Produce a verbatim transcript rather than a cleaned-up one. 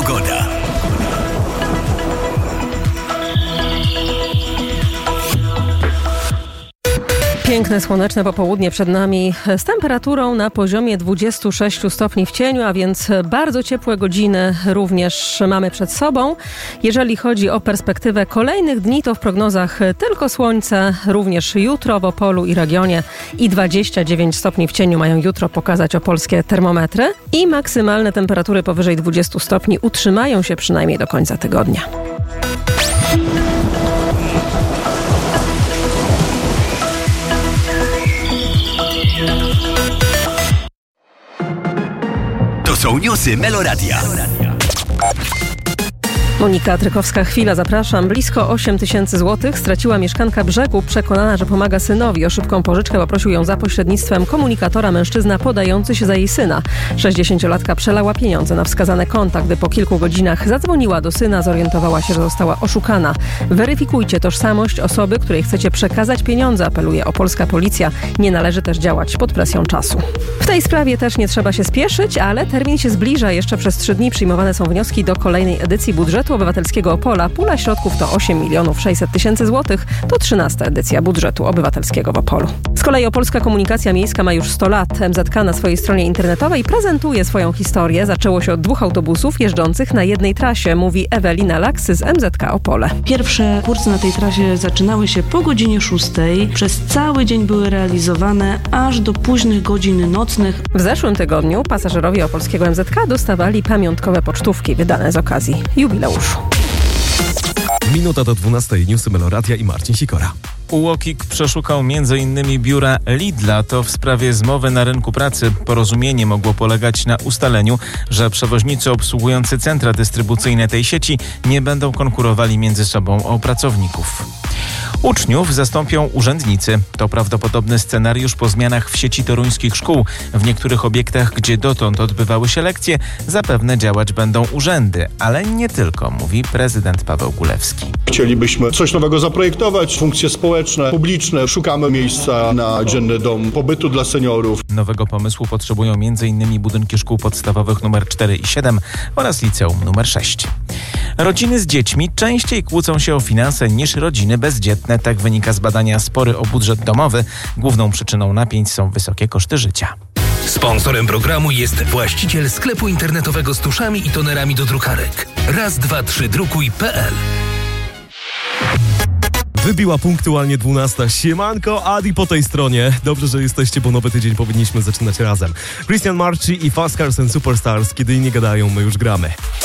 Pogoda. Piękne, słoneczne popołudnie przed nami z temperaturą na poziomie dwudziestu sześciu stopni w cieniu, a więc bardzo ciepłe godziny również mamy przed sobą. Jeżeli chodzi o perspektywę kolejnych dni, to w prognozach tylko słońce, również jutro w Opolu i regionie i dwadzieścia dziewięć stopni w cieniu mają jutro pokazać opolskie termometry i maksymalne temperatury powyżej dwudziestu stopni utrzymają się przynajmniej do końca tygodnia. To są newsy Meloradia. Monika Trykowska-Chwila, zapraszam. Blisko osiem tysięcy złotych straciła mieszkanka Brzegu, przekonana, że pomaga synowi. O szybką pożyczkę poprosił ją za pośrednictwem komunikatora mężczyzna podający się za jej syna. sześćdziesięciolatka przelała pieniądze na wskazane konta. Gdy po kilku godzinach zadzwoniła do syna, zorientowała się, że została oszukana. Weryfikujcie tożsamość osoby, której chcecie przekazać pieniądze, apeluje opolska policja. Nie należy też działać pod presją czasu. W tej sprawie też nie trzeba się spieszyć, ale termin się zbliża. Jeszcze przez trzy dni przyjmowane są wnioski do kolejnej edycji budżetu obywatelskiego Opola. Pula środków to osiem milionów sześćset tysięcy złotych. To trzynasta edycja budżetu obywatelskiego w Opolu. Z kolei Opolska Komunikacja Miejska ma już sto lat. M Z K na swojej stronie internetowej prezentuje swoją historię. Zaczęło się od dwóch autobusów jeżdżących na jednej trasie, mówi Ewelina Laksy z M Z K Opole. Pierwsze kursy na tej trasie zaczynały się po godzinie szóstej. Przez cały dzień były realizowane aż do późnych godzin nocnych. W zeszłym tygodniu pasażerowie opolskiego M Z K dostawali pamiątkowe pocztówki wydane z okazji jubileuszu. Minuta do dwunastej, newsy Meloradia i Marcin Sikora. UOKiK przeszukał między innymi biura Lidla. To w sprawie zmowy na rynku pracy. Porozumienie mogło polegać na ustaleniu, że przewoźnicy obsługujący centra dystrybucyjne tej sieci nie będą konkurowali między sobą o pracowników. Uczniów zastąpią urzędnicy. To prawdopodobny scenariusz po zmianach w sieci toruńskich szkół. W niektórych obiektach, gdzie dotąd odbywały się lekcje, zapewne działać będą urzędy, ale nie tylko, mówi prezydent Paweł Gulewski. Chcielibyśmy coś nowego zaprojektować, funkcje społeczne, publiczne. Szukamy miejsca na dzienny dom pobytu dla seniorów. Nowego pomysłu potrzebują m.in. budynki szkół podstawowych numer cztery i siedem oraz liceum numer sześć. Rodziny z dziećmi częściej kłócą się o finanse niż rodziny bezdzietne. Tak wynika z badania Spory o budżet domowy. Główną przyczyną napięć są wysokie koszty życia. Sponsorem programu jest właściciel sklepu internetowego z tuszami i tonerami do drukarek. raz dwa trzy drukuj kropka p l. Wybiła punktualnie dwunasta. Siemanko, Adi po tej stronie. Dobrze, że jesteście, bo nowy tydzień powinniśmy zaczynać razem. Christian Marchi i Fast Cars and Superstars. Kiedy inni gadają, my już gramy.